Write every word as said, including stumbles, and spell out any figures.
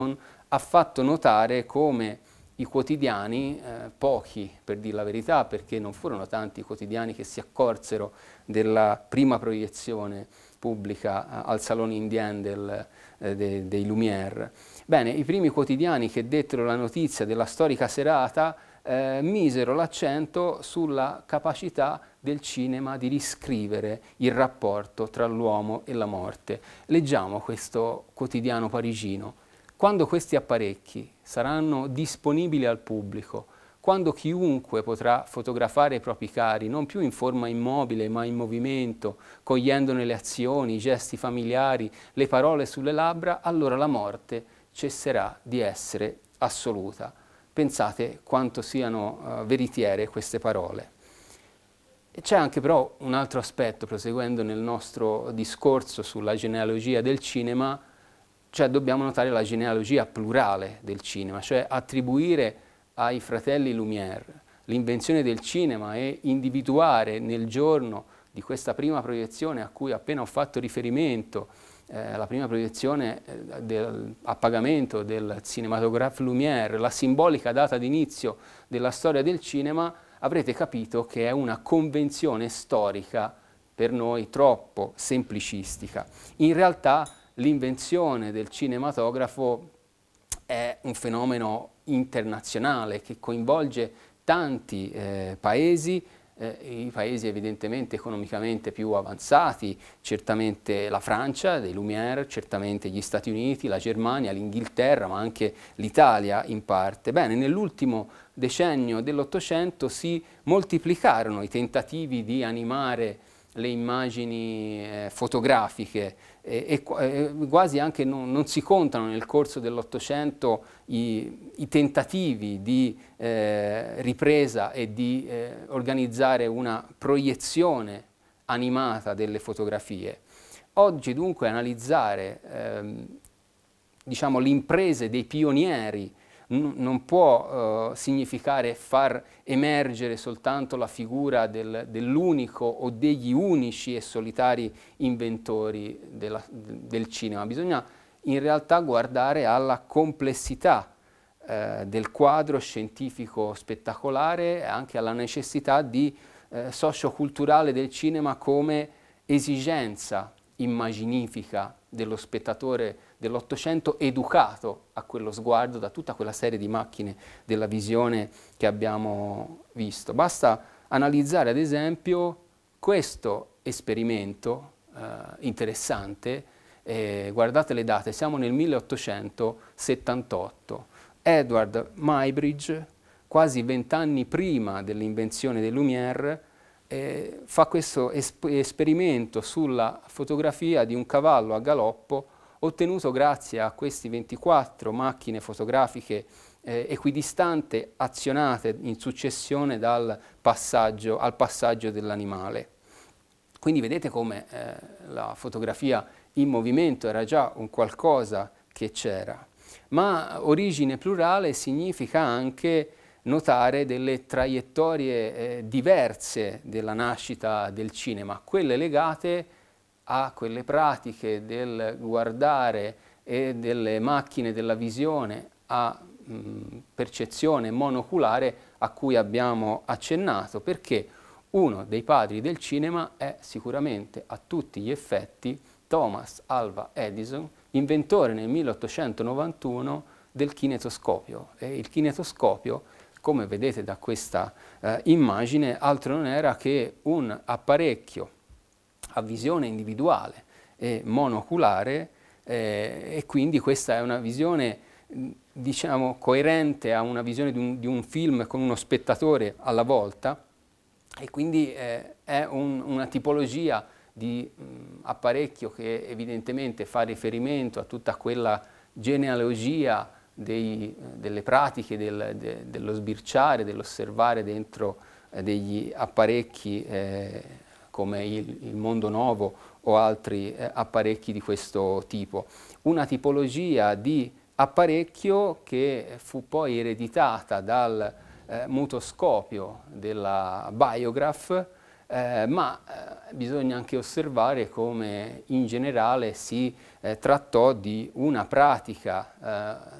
ha fatto notare come i quotidiani, eh, pochi per dire la verità, perché non furono tanti i quotidiani che si accorsero della prima proiezione pubblica eh, al Salone Indien del, eh, de, dei Lumière. Bene, i primi quotidiani che dettero la notizia della storica serata eh, misero l'accento sulla capacità del cinema di riscrivere il rapporto tra l'uomo e la morte. Leggiamo questo quotidiano parigino. Quando questi apparecchi saranno disponibili al pubblico, quando chiunque potrà fotografare i propri cari, non più in forma immobile ma in movimento, cogliendone le azioni, i gesti familiari, le parole sulle labbra, allora la morte cesserà di essere assoluta. Pensate quanto siano uh, veritiere queste parole. C'è anche però un altro aspetto, proseguendo nel nostro discorso sulla genealogia del cinema, cioè dobbiamo notare la genealogia plurale del cinema, cioè attribuire ai fratelli Lumière l'invenzione del cinema e individuare nel giorno di questa prima proiezione a cui appena ho fatto riferimento, eh, la prima proiezione eh, del, a pagamento del Cinématographe Lumière, la simbolica data d'inizio della storia del cinema, avrete capito che è una convenzione storica per noi troppo semplicistica. In realtà l'invenzione del cinematografo è un fenomeno internazionale che coinvolge tanti eh, paesi, eh, i paesi evidentemente economicamente più avanzati, certamente la Francia dei Lumière, certamente gli Stati Uniti, la Germania, l'Inghilterra, ma anche l'Italia in parte. Bene, nell'ultimo decennio dell'Ottocento si moltiplicarono i tentativi di animare le immagini eh, fotografiche e, e, e quasi anche non, non si contano nel corso dell'Ottocento i, i tentativi di eh, ripresa e di eh, organizzare una proiezione animata delle fotografie. Oggi dunque analizzare ehm, diciamo, le imprese dei pionieri non può uh, significare far emergere soltanto la figura del, dell'unico o degli unici e solitari inventori della, del cinema. Bisogna in realtà guardare alla complessità uh, del quadro scientifico spettacolare e anche alla necessità di uh, socioculturale del cinema come esigenza immaginifica dello spettatore dell'Ottocento, educato a quello sguardo da tutta quella serie di macchine della visione che abbiamo visto. Basta analizzare ad esempio questo esperimento eh, interessante, eh, guardate le date, siamo nel milleottocentosettantotto. Edward Muybridge, quasi vent'anni prima dell'invenzione dei Lumière, Eh, fa questo esp- esperimento sulla fotografia di un cavallo a galoppo ottenuto grazie a queste ventiquattro macchine fotografiche eh, equidistante azionate in successione dal passaggio, al passaggio dell'animale. Quindi vedete come eh, la fotografia in movimento era già un qualcosa che c'era. Ma origine plurale significa anche notare delle traiettorie eh, diverse della nascita del cinema, quelle legate a quelle pratiche del guardare e delle macchine della visione a mh, percezione monoculare a cui abbiamo accennato, perché uno dei padri del cinema è sicuramente a tutti gli effetti Thomas Alva Edison, inventore nel milleottocentonovantuno del kinetoscopio. E il kinetoscopio, come vedete da questa eh, immagine, altro non era che un apparecchio a visione individuale e monoculare eh, e quindi questa è una visione diciamo coerente a una visione di un, di un film con uno spettatore alla volta e quindi eh, è un, una tipologia di mh, apparecchio che evidentemente fa riferimento a tutta quella genealogia Dei, delle pratiche del, de, dello sbirciare, dell'osservare dentro eh, degli apparecchi eh, come il, il Mondo Novo o altri eh, apparecchi di questo tipo. Una tipologia di apparecchio che fu poi ereditata dal eh, mutoscopio della Biograph eh, ma eh, bisogna anche osservare come in generale si eh, trattò di una pratica eh,